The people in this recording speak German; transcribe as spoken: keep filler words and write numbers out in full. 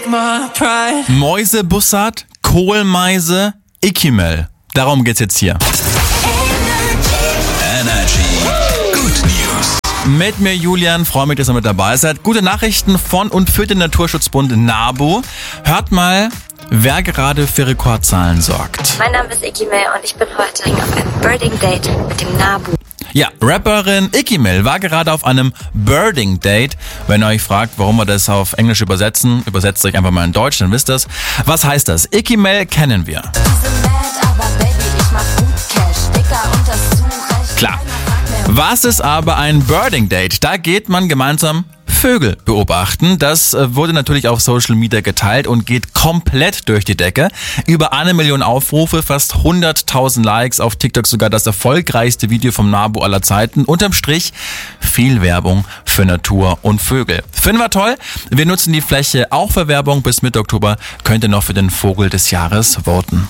Mäusebussard, Kohlmeise, Ikimel. Darum geht's jetzt hier. Energy. Good News. Mit mir Julian, freue mich, dass ihr mit dabei seid. Gute Nachrichten von und für den Naturschutzbund NABU. Hört mal, wer gerade für Rekordzahlen sorgt. Mein Name ist Ikimel und ich bin heute auf einem Birding Date mit dem NABU. Ja, Rapperin Ikimel war gerade auf einem Birding Date. Wenn ihr euch fragt, warum wir das auf Englisch übersetzen, übersetzt euch einfach mal in Deutsch, dann wisst ihr es. Was heißt das? Ikimel kennen wir. Klar. Was ist aber ein Birding Date? Da geht man gemeinsam Vögel beobachten. Das wurde natürlich auf Social Media geteilt und geht komplett durch die Decke. Über eine Million Aufrufe, fast hunderttausend Likes, auf TikTok sogar das erfolgreichste Video vom NABU aller Zeiten. Unterm Strich viel Werbung für Natur und Vögel. Finden wir toll. Wir nutzen die Fläche auch für Werbung. Bis Mitte Oktober könnt ihr noch für den Vogel des Jahres voten.